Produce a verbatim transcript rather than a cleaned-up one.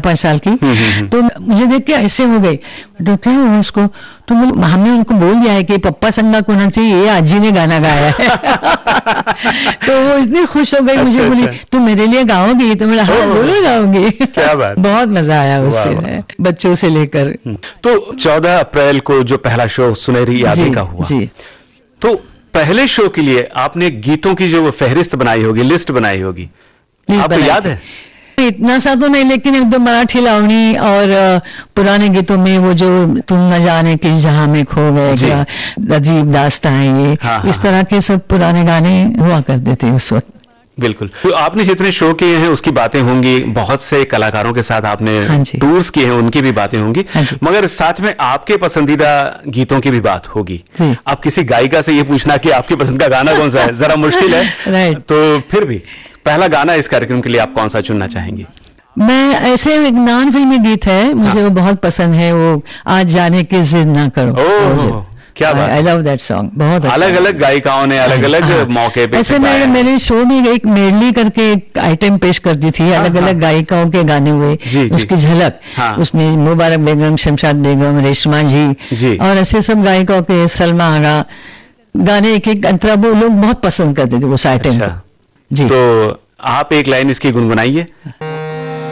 पाँच साल की। तो मुझे देख के ऐसे हो गई, तो क्या हुआ उसको, तो हमने उनको बोल दिया है कि पप्पा संगा कोना चाहिए, ये आजी ने गाना गाया है। तो वो इतनी खुश हो गई, मुझे अच्छा, बोली अच्छा। तू मेरे लिए गाओगी? तो मेरा हाँ जरूर गाऊंगी। क्या बात। बहुत मजा आया उससे, बच्चों से लेकर। तो चौदह अप्रैल को जो पहला शो सुनहरी यादें का हुआ, जी। तो पहले शो के लिए आपने गीतों की जो फहरिस्त बनाई होगी, लिस्ट बनाई होगी, आपको याद है? इतना सा तो नहीं, लेकिन एक दो मराठी लावनी और पुराने गीतों में वो जो तुम न जाने किस जहां में खो गए, अजीब दास्तां है ये, हाँ, इस तरह के सब पुराने गाने हुआ करते थे उस वक्त। बिल्कुल। तो आपने जितने शो किए हैं उसकी बातें होंगी, बहुत से कलाकारों के साथ आपने हाँ टूर्स किए हैं, उनकी भी बातें होंगी, हाँ, मगर साथ में आपके पसंदीदा गीतों की भी बात होगी। अब किसी गायिका से ये पूछना कि आपकी पसंद का गाना कौन सा है जरा मुश्किल है, तो फिर भी पहला गाना इस कार्यक्रम के लिए आप कौन सा चुनना चाहेंगी? मैं ऐसे एक नॉन फिल्मी गीत है, मुझे हाँ। वो बहुत पसंद है, वो आज जाने की जिद ना करो। ओह, क्या बात। आई लव दैट सॉन्ग, बहुत अच्छा। अलग अलग गायिकाओं ने अलग अलग हाँ। मौके पे ऐसे मैं मेरे शो में एक मेडली करके एक आइटम पेश करती थी, अलग अलग गायिकाओं के गाने हुए, उसकी झलक। हाँ। उसमें मुबारक बेगम, शमशाद बेगम, रेशमा जी, जी और ऐसे सब गायिकाओं के, सलमा आगा गाने एक एक अंतरा, वो लोग बहुत पसंद करते थे उस आइटम को। जी। तो आप एक लाइन इसकी गुनगुनाइए।